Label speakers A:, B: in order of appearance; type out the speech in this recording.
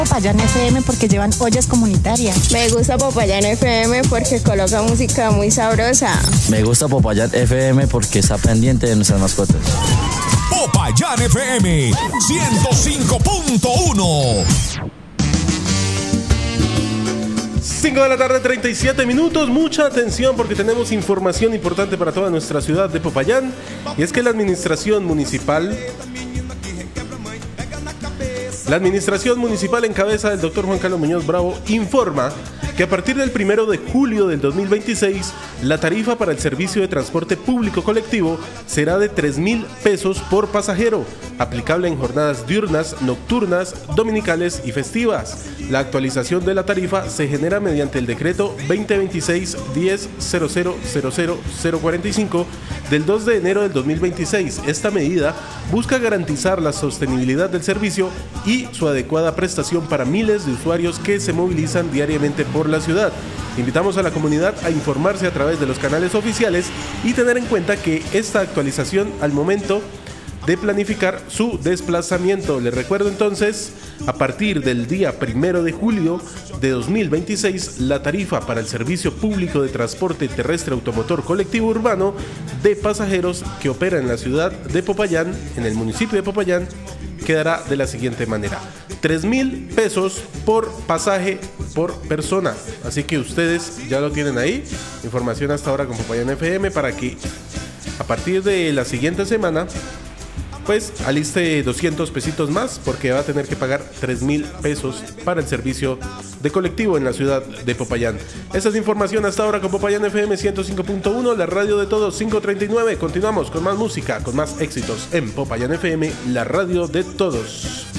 A: Popayán FM porque llevan ollas comunitarias.
B: Me gusta Popayán FM porque coloca música muy sabrosa.
C: Me gusta Popayán FM porque está pendiente de nuestras mascotas.
D: Popayán FM 105.1.
E: 5 de la tarde, 37 minutos. Mucha atención porque tenemos información importante para toda nuestra ciudad de Popayán. Y es que la administración municipal en cabeza del doctor Juan Carlos Muñoz Bravo informa que a partir del 1 de julio del 2026 la tarifa para el servicio de transporte público colectivo será de 3.000 pesos por pasajero, aplicable en jornadas diurnas, nocturnas, dominicales y festivas. La actualización de la tarifa se genera mediante el decreto 2026-10-000045 del 2 de enero del 2026. Esta medida busca garantizar la sostenibilidad del servicio y su adecuada prestación para miles de usuarios que se movilizan diariamente por la ciudad. Invitamos a la comunidad a informarse a través de los canales oficiales y tener en cuenta que esta actualización al momento de planificar su desplazamiento. Les recuerdo entonces, a partir del día 1 de julio de 2026, la tarifa para el servicio público de transporte terrestre automotor colectivo urbano de pasajeros que opera en la ciudad de Popayán, en el municipio de Popayán, quedará de la siguiente manera: 3.000 pesos por pasaje por persona. Así que ustedes ya lo tienen ahí. Información hasta ahora con Popayán FM para que a partir de la siguiente semana pues aliste 200 pesitos más, porque va a tener que pagar 3.000 pesos para el servicio de colectivo en la ciudad de Popayán. Esa es información hasta ahora con Popayán FM 105.1, la radio de todos, 5:39. Continuamos con más música, con más éxitos en Popayán FM, la radio de todos.